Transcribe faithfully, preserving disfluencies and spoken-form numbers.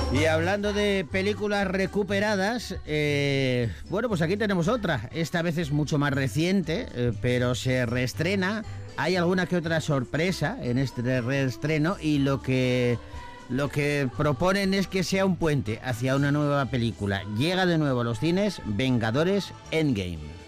Y hablando de películas recuperadas, eh, bueno, pues aquí tenemos otra. Esta vez es mucho más reciente, eh, pero se reestrena. Hay alguna que otra sorpresa en este reestreno y lo que, lo que proponen es que sea un puente hacia una nueva película. Llega de nuevo a los cines Vengadores Endgame.